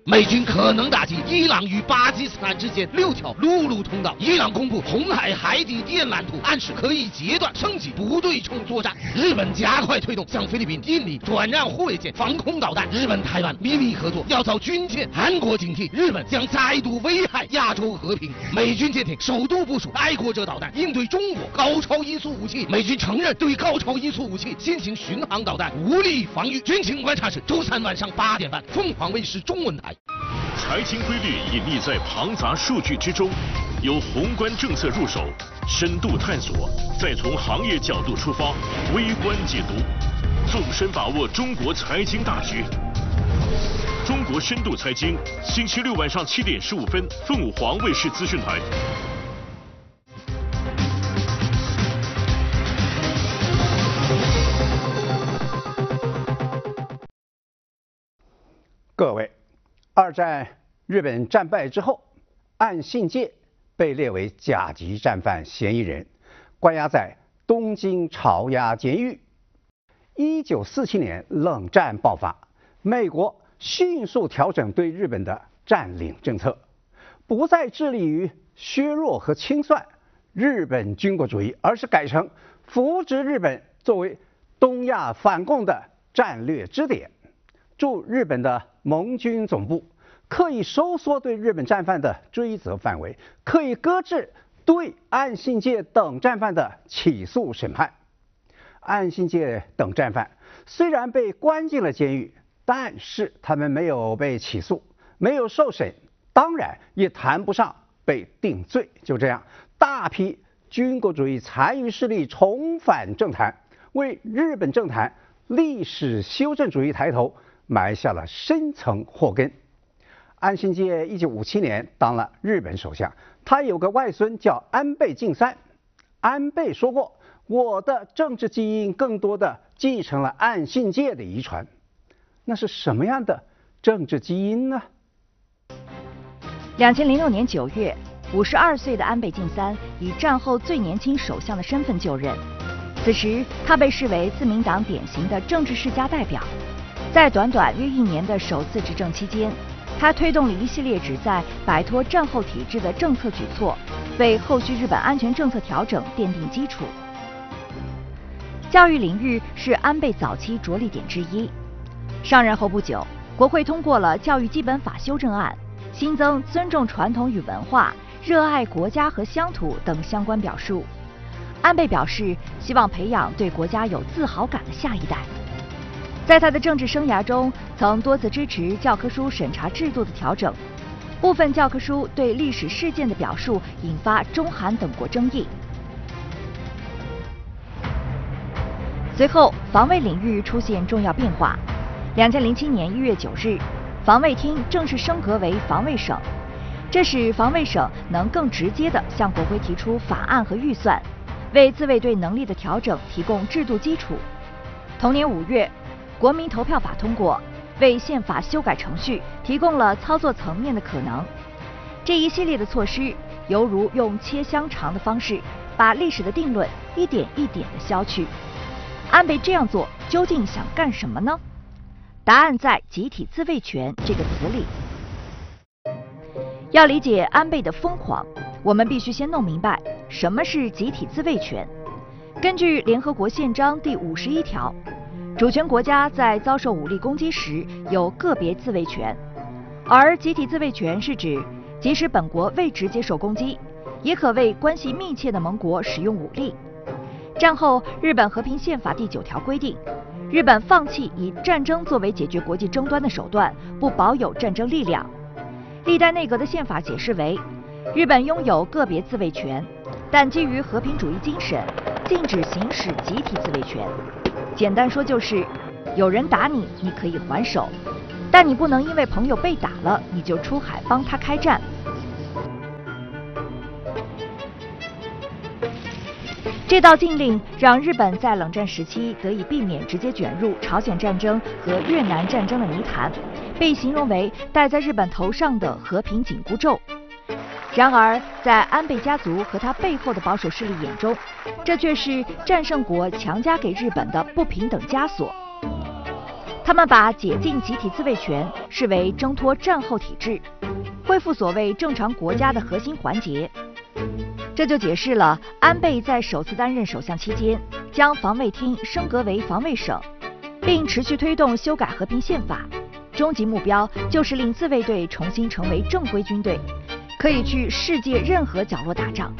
美军可能打击伊朗与巴基斯坦之间6条陆路通道。伊朗公布红海海底电缆图，暗示可以截断升级不对称作战。日本加快推动向菲律宾、印尼转让护卫舰、防空导弹。日本台湾秘密合作要遭军舰。韩国警惕日本将再度危害亚洲和平。美军舰艇首度部署爱国者导弹，应对中国高超音速武器。美军承认对高超音速武器新型巡航导弹无力防御。军情观察室周3晚上8点半，凤凰卫视中文台。 财经规律隐匿在庞杂数据之中，由宏观政策入手，深度探索，再从行业角度出发，微观解读，纵深把握中国财经大局。中国深度财经，星期6晚上7点15分，凤凰卫视资讯台。 各位，二战日本战败之后，岸信介被列为甲级战犯嫌疑人，关押在东京朝押监狱。1947年冷战爆发，美国迅速调整对日本的占领政策，不再致力于削弱和清算日本军国主义，而是改成扶植日本作为东亚反共的战略支点。驻日本的盟军总部刻意收缩对日本战犯的追责范围，刻意搁置对岸信介等战犯的起诉审判。岸信介等战犯虽然被关进了监狱，但是他们没有被起诉，没有受审，当然也谈不上被定罪。就这样，大批军国主义残余势力重返政坛，为日本政坛历史修正主义抬头埋下了深层祸根。岸信介1957年当了日本首相，他有个外孙叫安倍晋三。安倍说过，我的政治基因更多的继承了岸信介的遗传。那是什么样的政治基因呢 ？2006年9月，52岁的安倍晋三以战后最年轻首相的身份就任。此时，他被视为自民党典型的政治世家代表。在短短约1年的首次执政期间，他推动了一系列旨在摆脱战后体制的政策举措，为后续日本安全政策调整奠定基础。教育领域是安倍早期着力点之一。上任后不久，国会通过了教育基本法修正案，新增尊重传统与文化、热爱国家和乡土等相关表述。安倍表示，希望培养对国家有自豪感的下一代。在他的政治生涯中，曾多次支持教科书审查制度的调整，部分教科书对历史事件的表述引发中韩等国争议。随后，防卫领域出现重要变化。2007年1月9日，防卫厅正式升格为防卫省，这使防卫省能更直接地向国会提出法案和预算，为自卫队能力的调整提供制度基础。同年5月，国民投票法通过，为宪法修改程序提供了操作层面的可能。这一系列的措施，犹如用切香肠的方式，把历史的定论一点一点地消去。安倍这样做究竟想干什么呢？答案在集体自卫权这个词里。要理解安倍的疯狂，我们必须先弄明白什么是集体自卫权。根据联合国宪章第51条，主权国家在遭受武力攻击时有个别自卫权，而集体自卫权是指，即使本国未直接受攻击，也可为关系密切的盟国使用武力。战后，日本和平宪法第9条规定，日本放弃以战争作为解决国际争端的手段，不保有战争力量。历代内阁的宪法解释为，日本拥有个别自卫权，但基于和平主义精神，禁止行使集体自卫权。简单说就是，有人打你，你可以还手，但你不能因为朋友被打了，你就出海帮他开战。这道禁令让日本在冷战时期得以避免直接卷入朝鲜战争和越南战争的泥潭，被形容为戴在日本头上的和平紧箍咒。然而，在安倍家族和他背后的保守势力眼中，这却是战胜国强加给日本的不平等枷锁。 他们把解禁集体自卫权视为挣脱战后体制，恢复所谓正常国家的核心环节。这就解释了安倍在首次担任首相期间，将防卫厅升格为防卫省，并持续推动修改和平宪法。终极目标就是令自卫队重新成为正规军队，可以去世界任何角落打仗。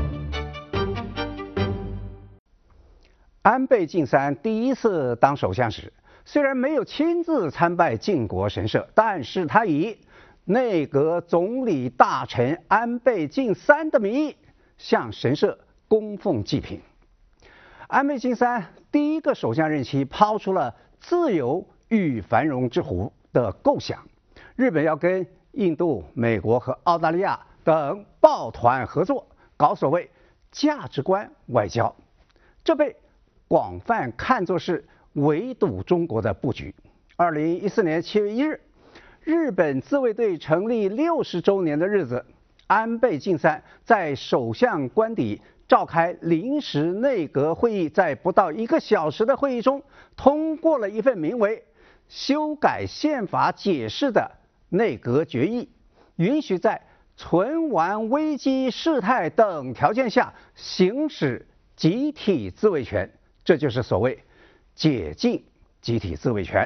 安倍晋三第一次当首相时，虽然没有亲自参拜靖国神社，但是他以内阁总理大臣安倍晋三的名义向神社供奉祭品。安倍晋三第一个首相任期抛出了自由与繁荣之湖的构想，日本要跟印度、美国和澳大利亚等抱团合作，搞所谓价值观外交，这被广泛看作是围堵中国的布局。2014年7月1日，日本自卫队成立60周年的日子，安倍晋三在首相官邸召开临时内阁会议，在不到1个小时的会议中，通过了一份名为《修改宪法解释》的内阁决议，允许在存亡危机事态等条件下行使集体自卫权，这就是所谓解禁集体自卫权。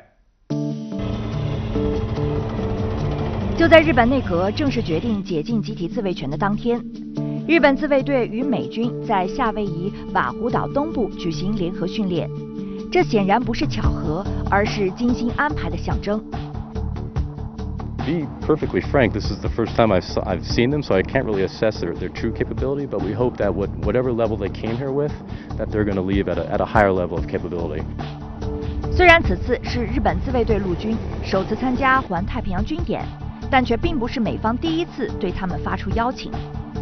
就在日本内阁正式决定解禁集体自卫权的当天，日本自卫队与美军在夏威夷瓦胡岛东部举行联合训练，这显然不是巧合，而是精心安排的象征。 To be perfectly frank, this is the first time I've seen them, so I can't really assess their true capability. But we hope that whatever level they came here with, that they're going to leave at a higher level of capability. 虽然此次是日本自卫队陆军首次参加环太平洋军演，但却并不是美方第一次对他们发出邀请。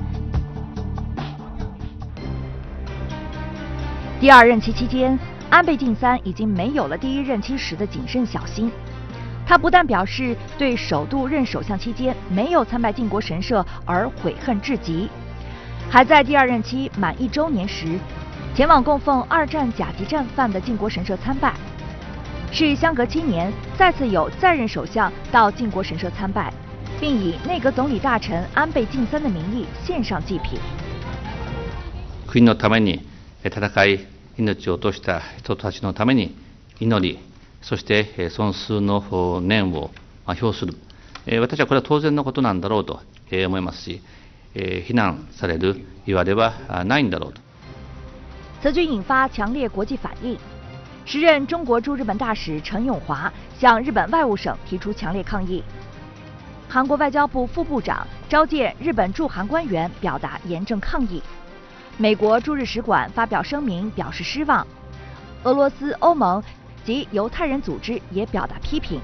第二任期期间，安倍晋三已经没有了第一任期时的谨慎小心。他不但表示对首度任首相期间没有参拜靖国神社而悔恨至极，还在第二任期满1周年时，前往供奉2战甲级战犯的靖国神社参拜，是相隔7年再次有在任首相到靖国神社参拜，并以内阁总理大臣安倍晋三的名义献上祭品。 国のために戦い命を落とした人たちのために祈り、そしてその数の念を表する。私はこれは当然のことなんだろうと思いますし、非難されるいわれはないんだろうと。 此举引发强烈国际反应。时任中国驻日本大使陈永华向日本外务省提出强烈抗议。韩国外交部副部长召见日本驻韩官员，表达严正抗议。美国驻日使馆发表声明表示失望。俄罗斯、欧盟及犹太人组织也表达批评。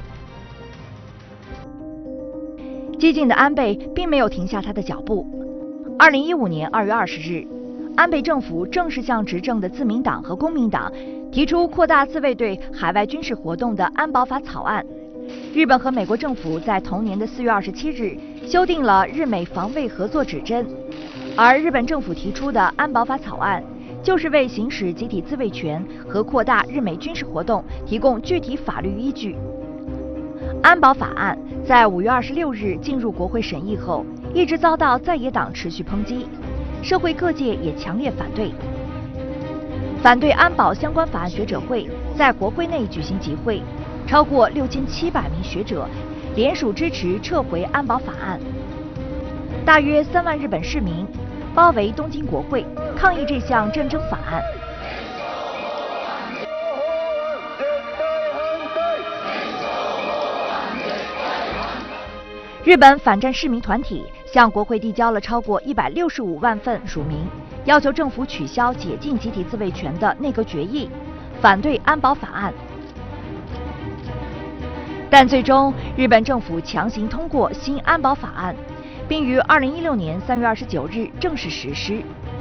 激进的安倍并没有停下他的脚步。2015年2月20日，安倍政府正式向执政的自民党和公民党提出扩大自卫队海外军事活动的安保法草案。日本和美国政府在同年的4月27日修订了日美防卫合作指针，而日本政府提出的安保法草案就是为行使集体自卫权和扩大日美军事活动提供具体法律依据。安保法案在5月26日进入国会审议后，一直遭到在野党持续抨击，社会各界也强烈反对。反对安保相关法案学者会在国会内举行集会，超过6700名学者联署支持撤回安保法案。大约3万日本市民包围东京国会，抗议这项战争法案。日本反战市民团体向国会递交了超过165万份署名，要求政府取消解禁集体自卫权的内阁决议，反对安保法案。但最终，日本政府强行通过新安保法案，并于2016年3月29日正式实施。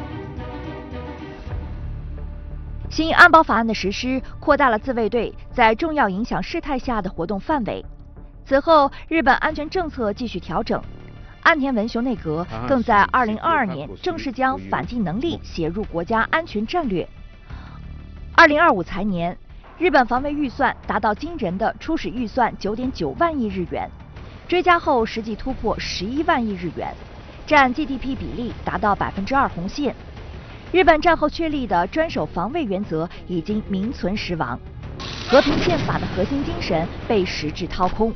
新安保法案的实施，扩大了自卫队在重要影响事态下的活动范围。此后，日本安全政策继续调整，岸田文雄内阁更在2022年正式将反击能力写入国家安全战略。2025财年， 日本防卫预算达到惊人的初始预算9.9万亿日元，追加后实际突破11万亿日元，占 GDP 比例达到2%红线。日本战后确立的专守防卫原则已经名存实亡，和平宪法的核心精神被实质掏空。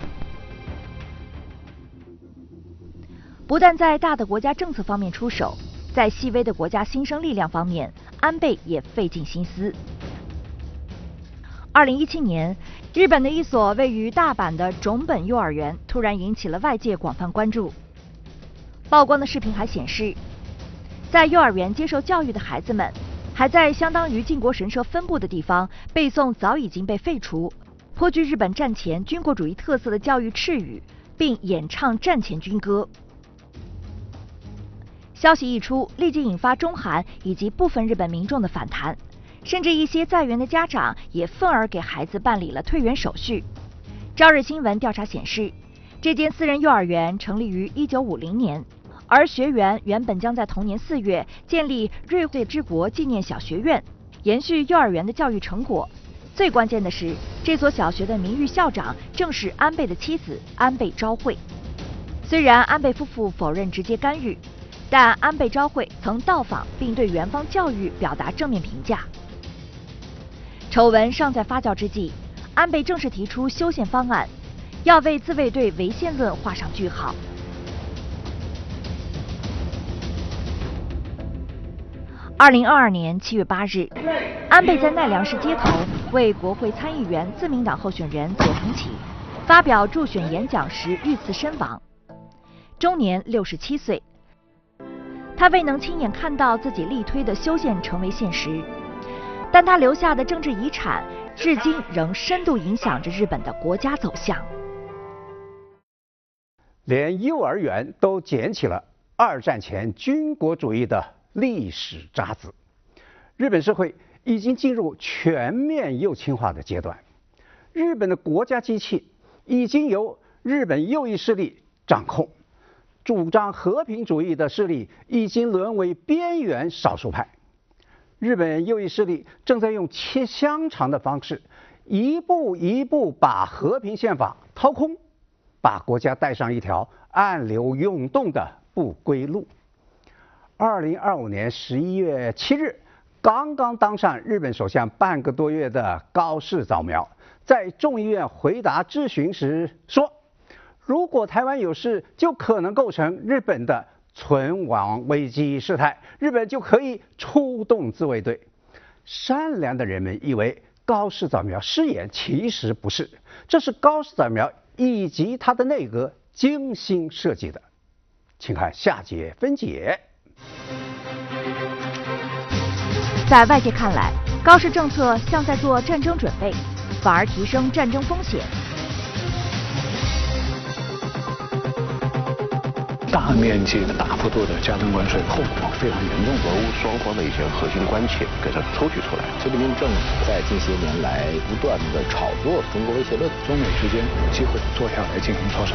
不但在大的国家政策方面出手，在细微的国家新生力量方面，安倍也费尽心思。2017年，日本的一所位于大阪的种本幼儿园突然引起了外界广泛关注。曝光的视频还显示，在幼儿园接受教育的孩子们，还在相当于靖国神社分布的地方背诵早已经被废除、颇具日本战前军国主义特色的教育赤语，并演唱战前军歌。消息一出，立即引发中韩以及部分日本民众的反弹，甚至一些在园的家长也愤而给孩子办理了退园手续。朝日新闻调查显示，这间私人幼儿园成立于1950年，而学园原本将在同年4月建立瑞穗之国纪念小学院，延续幼儿园的教育成果。最关键的是，这所小学的名誉校长正是安倍的妻子安倍昭惠。虽然安倍夫妇否认直接干预，但安倍昭惠曾到访并对园方教育表达正面评价。丑闻尚在发酵之际，安倍正式提出修宪方案，要为自卫队违宪论画上句号。2022年7月8日，安倍在奈良市街头为国会参议员自民党候选人佐藤启发表助选演讲时遇刺身亡，终年67岁。他未能亲眼看到自己力推的修宪成为现实，但他留下的政治遗产至今仍深度影响着日本的国家走向。 连幼儿园都捡起了2战前军国主义的历史渣子，日本社会已经进入全面右倾化的阶段。日本的国家机器已经由日本右翼势力掌控。主张和平主义的势力已经沦为边缘少数派。日本右翼势力正在用切香肠的方式，一步一步把和平宪法掏空，把国家带上一条暗流涌动的不归路。2025年11月7日，刚刚当上日本首相半个多月的高市早苗，在众议院回答质询时说，如果台湾有事，就可能构成日本的存亡危机事态，日本就可以出动自卫队。善良的人们以为高市早苗失言，其实不是，这是高市早苗以及他的内阁精心设计的。请看下节分解。 在外界看来，高市政策像在做战争准备，反而提升战争风险。 大面积的大幅度的加征关税，后果非常严重，俄乌双方的一些核心关切给它抽取出来。习近平政府在近些年来不断的炒作中国威胁论，中美之间有机会坐下来进行磋商。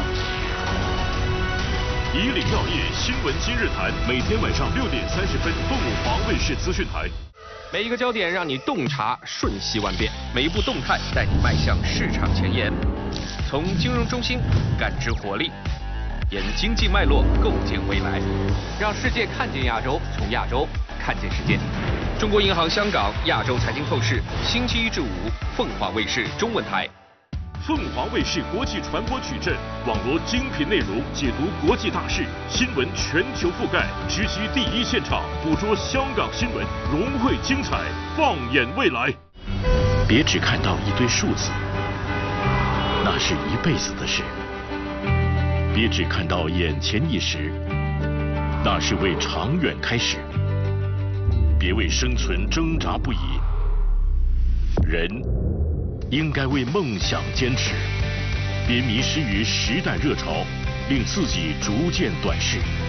以岭药业新闻今日谈，每天晚上6点30分，凤凰卫视资讯台。 每一个焦点让你洞察瞬息万变，每一步动态带你迈向市场前沿。从金融中心感知活力，沿经济脉络构建未来，让世界看见亚洲，从亚洲看见世界。中国银行香港亚洲财经透视，星期1至5，凤凰卫视中文台。 凤凰卫视国际传播矩阵，网罗精品内容，解读国际大事，新闻全球覆盖，直击第一现场，捕捉香港新闻，融汇精彩，放眼未来。别只看到一堆数字，那是一辈子的事。别只看到眼前一时，那是为长远开始。别为生存挣扎不已，人应该为梦想坚持。别迷失于时代热潮，令自己逐渐短视。